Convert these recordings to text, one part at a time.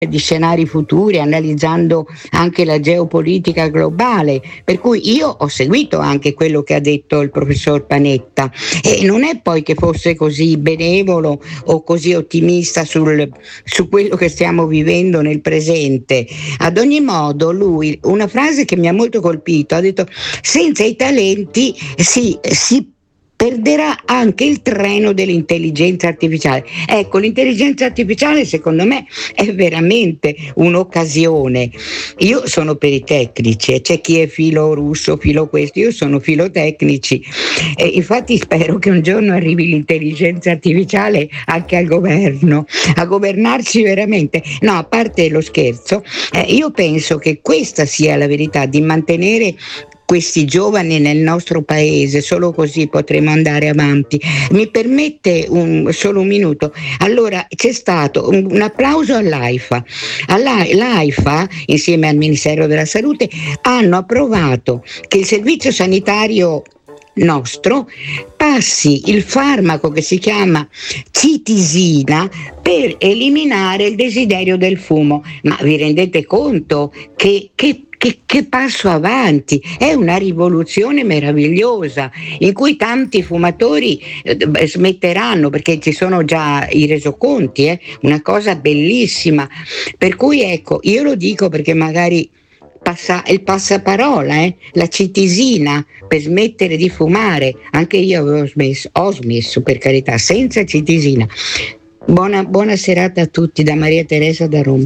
di scenari futuri, analizzando anche la geopolitica globale, per cui io ho seguito anche quello che ha detto il professor Panetta, e non è poi che fosse così benevolo o così ottimista su quello che stiamo vivendo nel presente. Ad ogni modo, lui, una frase che mi ha molto colpito, ha detto: senza i talenti si perderà anche il treno dell'intelligenza artificiale. Ecco, l'intelligenza artificiale secondo me è veramente un'occasione. Io sono per i tecnici, e c'è chi è filo russo, filo questo, io sono filo tecnici, e infatti spero che un giorno arrivi l'intelligenza artificiale anche al governo, a governarci veramente. No, a parte lo scherzo, io penso che questa sia la verità, di mantenere questi giovani nel nostro paese, solo così potremo andare avanti. Mi permette solo un minuto? Allora, c'è stato un applauso all'AIFA. L'AIFA, insieme al Ministero della Salute, hanno approvato che il servizio sanitario nostro passi il farmaco che si chiama citisina per eliminare il desiderio del fumo. Ma vi rendete conto che passo avanti? È una rivoluzione meravigliosa in cui tanti fumatori smetteranno, perché ci sono già i resoconti, una cosa bellissima. Per cui ecco, io lo dico perché magari il passaparola, la citisina per smettere di fumare. Anche io ho smesso, per carità, senza citisina. Buona serata a tutti da Maria Teresa da Roma.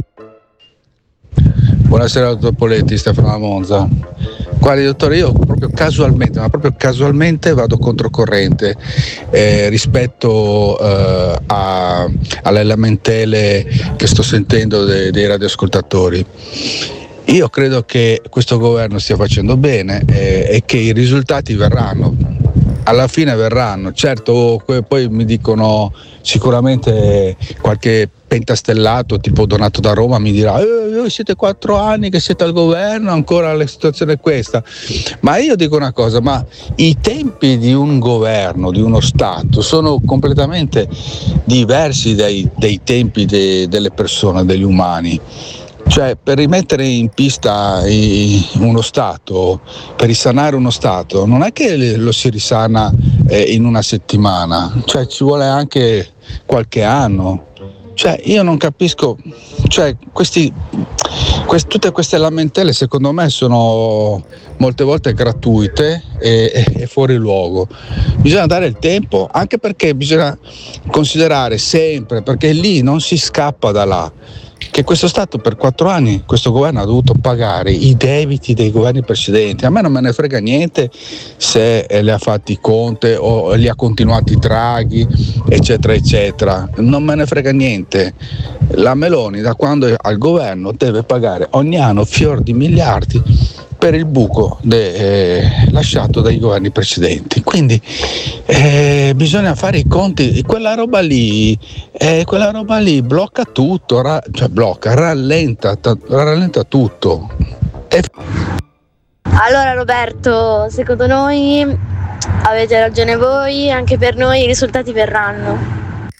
Buonasera dottor Poletti, Stefano da Monza. Guardi dottore, io proprio casualmente vado controcorrente rispetto alle lamentele che sto sentendo dei radioascoltatori. Io credo che questo governo stia facendo bene e che i risultati verranno. Alla fine verranno, certo, poi mi dicono sicuramente qualche pentastellato tipo Donato da Roma mi dirà: voi siete 4 anni che siete al governo, ancora la situazione è questa. Ma io dico una cosa, ma i tempi di un governo, di uno Stato, sono completamente diversi dai tempi delle persone, degli umani. Cioè, per rimettere in pista uno Stato, per risanare uno Stato, non è che lo si risana in una settimana, cioè ci vuole anche qualche anno. Cioè, io non capisco, cioè tutte queste lamentele secondo me sono molte volte gratuite e fuori luogo. Bisogna dare il tempo, anche perché bisogna considerare sempre, perché lì non si scappa da là, che questo Stato per 4 anni, questo governo ha dovuto pagare i debiti dei governi precedenti. A me non me ne frega niente se li ha fatti Conte o li ha continuati Draghi, eccetera eccetera, non me ne frega niente. La Meloni, da quando è al governo, deve pagare ogni anno fior di miliardi per il buco lasciato dai governi precedenti. Quindi bisogna fare i conti. Quella roba lì blocca tutto, rallenta tutto. Allora Roberto, secondo noi avete ragione voi, anche per noi i risultati verranno.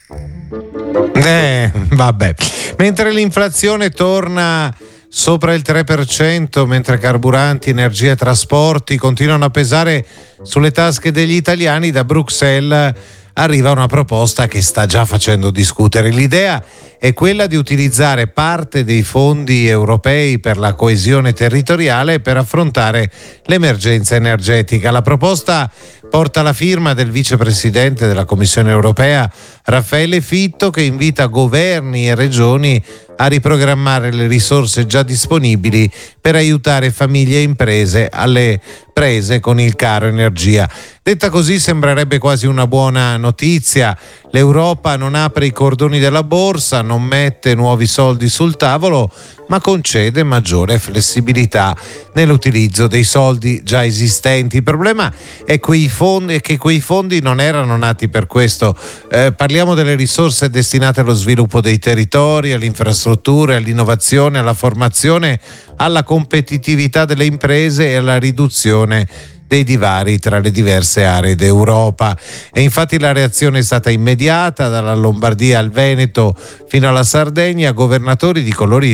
Vabbè. Mentre l'inflazione torna sopra il 3%, mentre carburanti, energia e trasporti continuano a pesare sulle tasche degli italiani, da Bruxelles arriva una proposta che sta già facendo discutere. L'idea è quella di utilizzare parte dei fondi europei per la coesione territoriale per affrontare l'emergenza energetica. La proposta porta la firma del vicepresidente della Commissione europea Raffaele Fitto, che invita governi e regioni a riprogrammare le risorse già disponibili per aiutare famiglie e imprese alle prese con il caro energia. Detta così sembrerebbe quasi una buona notizia. L'Europa non apre i cordoni della borsa, non mette nuovi soldi sul tavolo, ma concede maggiore flessibilità nell'utilizzo dei soldi già esistenti. Il problema è che quei fondi non erano nati per questo. Parliamo delle risorse destinate allo sviluppo dei territori, alle infrastrutture, all'innovazione, alla formazione, alla competitività delle imprese e alla riduzione dei divari tra le diverse aree d'Europa. E infatti la reazione è stata immediata, dalla Lombardia al Veneto fino alla Sardegna. Governatori di colori